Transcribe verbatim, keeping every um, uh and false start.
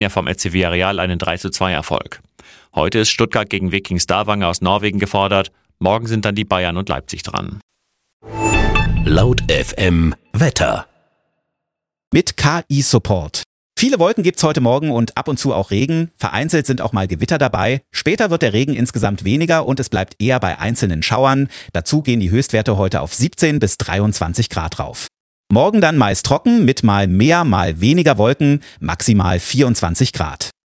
vom F C Villarreal einen drei zu zwei Erfolg. Heute ist Stuttgart gegen Viking Stavanger aus Norwegen gefordert. Morgen sind dann die Bayern und Leipzig dran. Laut F M Wetter. Mit K I-Support. Viele Wolken gibt's heute Morgen und ab und zu auch Regen. Vereinzelt sind auch mal Gewitter dabei. Später wird der Regen insgesamt weniger und es bleibt eher bei einzelnen Schauern. Dazu gehen die Höchstwerte heute auf siebzehn bis dreiundzwanzig Grad rauf. Morgen dann meist trocken mit mal mehr, mal weniger Wolken, maximal vierundzwanzig Grad.